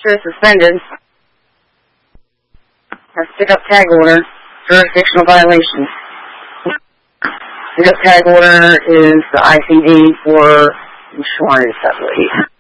Sure, suspended. Our stick-up tag order, jurisdictional violation. Stick-up tag order is the ICD for insurance, I believe.